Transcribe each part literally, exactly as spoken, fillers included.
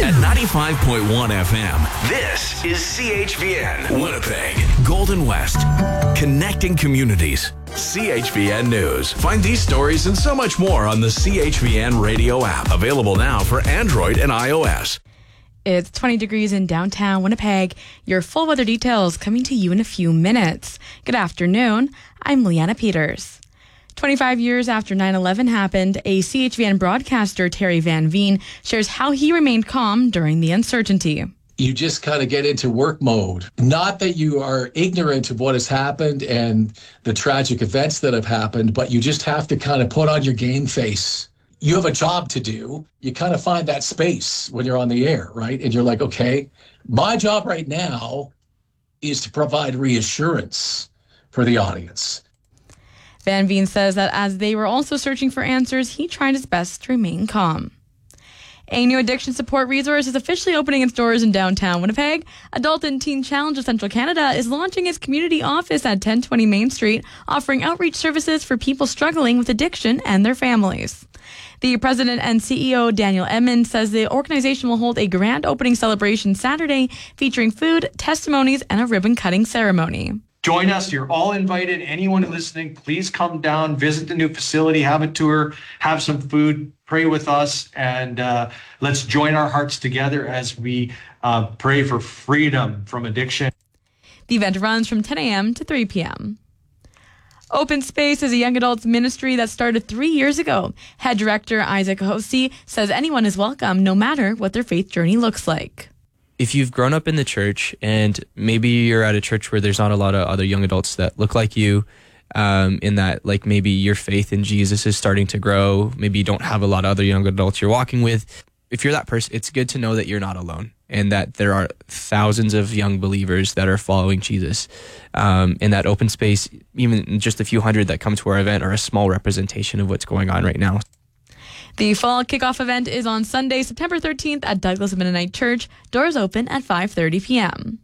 At ninety-five point one F M, this is C H V N, Winnipeg, Golden West, connecting communities. C H V N News. Find these stories and so much more on the C H V N radio app, available now for Android and iOS. It's twenty degrees in downtown Winnipeg. Your full weather details coming to you in a few minutes. Good afternoon. I'm Leanna Peters. twenty-five years after nine eleven happened, a C H V N broadcaster, Terry Van Veen, shares how he remained calm during the uncertainty. You just kind of get into work mode. Not that you are ignorant of what has happened and the tragic events that have happened, but you just have to kind of put on your game face. You have a job to do. You kind of find that space when you're on the air, right? And you're like, okay, my job right now is to provide reassurance for the audience. Van Veen says that as they were also searching for answers, he tried his best to remain calm. A new addiction support resource is officially opening its doors in downtown Winnipeg. Adult and Teen Challenge of Central Canada is launching its community office at ten twenty Main Street, offering outreach services for people struggling with addiction and their families. The president and C E O, Daniel Edmonds, says the organization will hold a grand opening celebration Saturday featuring food, testimonies, and a ribbon-cutting ceremony. Join us. You're all invited. Anyone listening, please come down, visit the new facility, have a tour, have some food, pray with us, and uh, let's join our hearts together as we uh, pray for freedom from addiction. The event runs from ten a.m. to three p.m. Open Space is a young adults ministry that started three years ago. Head director Isaac Hosey says anyone is welcome, no matter what their faith journey looks like. If you've grown up in the church and maybe you're at a church where there's not a lot of other young adults that look like you, um, in that like maybe your faith in Jesus is starting to grow, maybe you don't have a lot of other young adults you're walking with. If you're that person, it's good to know that you're not alone and that there are thousands of young believers that are following Jesus. Um, in that Open Space, even just a few hundred that come to our event are a small representation of what's going on right now. The fall kickoff event is on Sunday, September thirteenth at Douglas Mennonite Church. Doors open at five thirty p.m.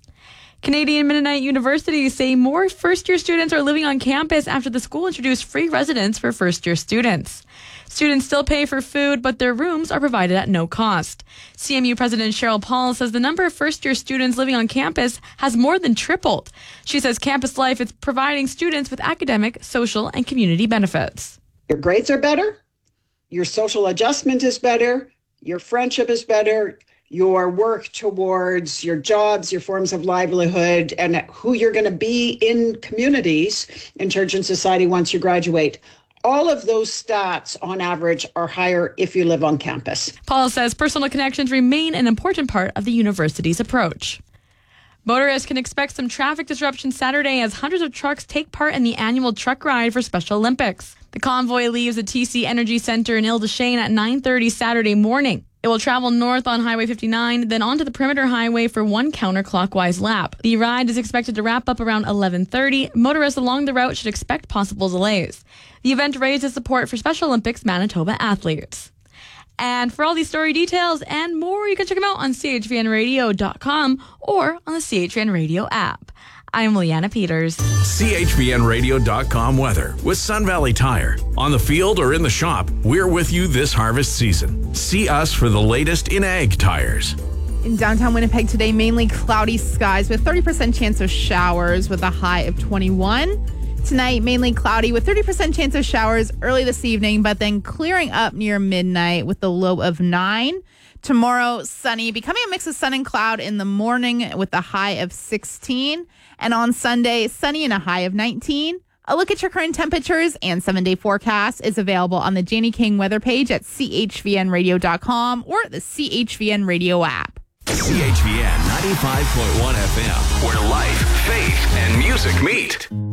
Canadian Mennonite universities say more first-year students are living on campus after the school introduced free residence for first-year students. Students still pay for food, but their rooms are provided at no cost. C M U President Cheryl Paul says the number of first-year students living on campus has more than tripled. She says campus life is providing students with academic, social, and community benefits. Your grades are better. Your social adjustment is better, your friendship is better, your work towards your jobs, your forms of livelihood, and who you're going to be in communities, in church and society once you graduate. All of those stats, on average, are higher if you live on campus. Paul says personal connections remain an important part of the university's approach. Motorists can expect some traffic disruption Saturday as hundreds of trucks take part in the annual truck ride for Special Olympics. The convoy leaves the T C Energy Center in Ile-des-Chênes at nine thirty Saturday morning. It will travel north on Highway fifty-nine, then onto the Perimeter Highway for one counterclockwise lap. The ride is expected to wrap up around eleven thirty. Motorists along the route should expect possible delays. The event raises support for Special Olympics Manitoba athletes. And for all these story details and more, you can check them out on C H V N radio dot com or on the C H V N Radio app. I'm Leanna Peters. C H V N radio dot com weather with Sun Valley Tire. On the field or in the shop, we're with you this harvest season. See us for the latest in ag tires. In downtown Winnipeg today, mainly cloudy skies with thirty percent chance of showers with a high of twenty-one. Tonight, mainly cloudy with thirty percent chance of showers early this evening, but then clearing up near midnight with the low of nine. Tomorrow, sunny, becoming a mix of sun and cloud in the morning with a high of sixteen. And on Sunday, sunny and a high of nineteen. A look at your current temperatures and seven-day forecast is available on the Janie King weather page at C H V N radio dot com or the C H V N Radio app. C H V N ninety-five point one F M, where life, faith, and music meet.